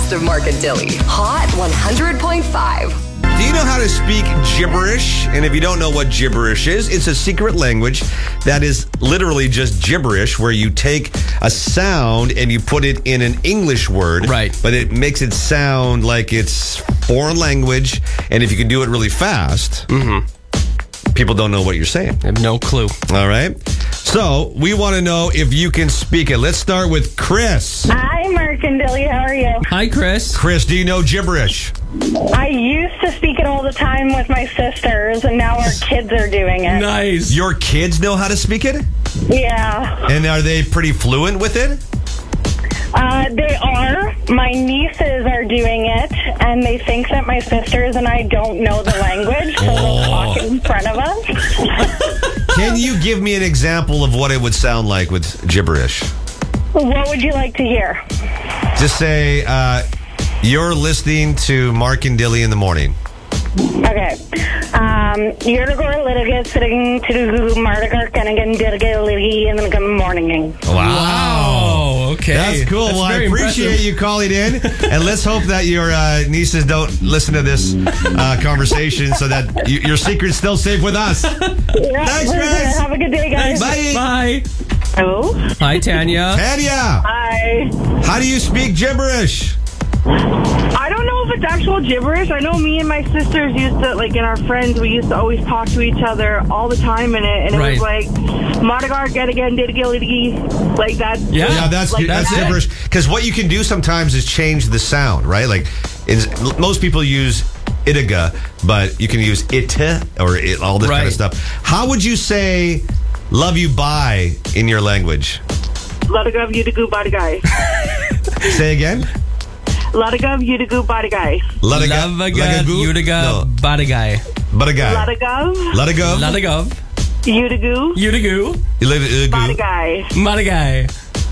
best of Mark and Dilly. Hot 100.5. Do you know how to speak gibberish? And if you don't know what gibberish is, it's a secret language that is literally just gibberish, where you take a sound and you put it in an English word. Right. But it makes it sound like it's foreign language. And if you can do it really fast, people don't know what you're saying. I have no clue. All right. So we want to know if you can speak it. Let's start with Chris. Hi, Mark and Dilly. How are you? Hi, Chris. Chris, do you know gibberish? I used to speak it all the time with my sisters, and now our kids are doing it. Nice. Your kids know how to speak it? Yeah, And are they pretty fluent with it? they are. My nieces are doing it, and they think that my sisters and I don't know the language, so they'll talk in front of us. Can you give me an example of what it would sound like with gibberish? What would you like to hear? Just say, you're listening to Mark and Dilly in the morning. Okay. You're the girl little sitting to Mardigar Kennigan Dilly in the good morning. Wow. Okay. That's cool. Well, I very appreciate impressive. you calling in. And let's hope that your nieces don't listen to this conversation so that your secret's still safe with us. Yeah, Thanks, Chris. Have a good day, guys. Bye. Bye. Hello? Hi, Tanya. Tanya, Hi. how do you speak gibberish? I don't know if it's actual gibberish. I know me and my sisters used to, like, and our friends, we used to always talk to each other all the time in it. And it was like, Madagar, get again, did again, like that. Yeah. That's it. gibberish. Because what you can do sometimes is change the sound, right? Like, most people use itiga, but you can use ita or all this kind of stuff. How would you say love you bye in your language? Ladagav, you to go, body guy. Say again? Ladagav, you to go, body guy. Lavaga, Udaga, Badagai. Ladagav, Ladagov, you to go, Udagu, body guy. Madagai.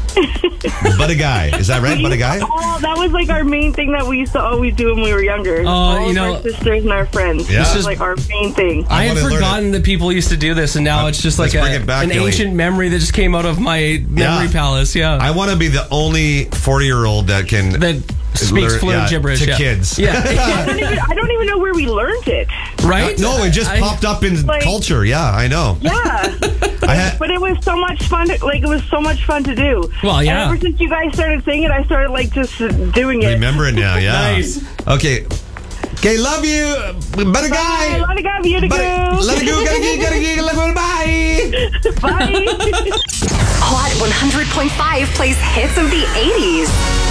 Badagai. Is that right? Badagai? Oh, that was like our main thing that we used to always do when we were younger. Oh, all you of know- our sisters and our friends. Yeah. This was like our main thing. I had wanna learn forgotten that people used to do this, and now it's just like let's bring it back, an Dilly. ancient memory that just came out of my memory palace. Yeah. I want to be the only 40-year-old that can that speaks learn- fluent gibberish to kids. Yeah. I don't even know where we learned it. Right? No, it just popped up in Like- culture. Yeah, I know. Yeah. But it was so much fun. It was so much fun to do. Well, yeah. And ever since you guys started saying it, I started like just doing it. Remember it now, yeah. Nice. Okay, love you. Better guy. Let it go, you to go. Let it go, gotta go, bye. Bye. Hot 100.5 plays hits of the 80s.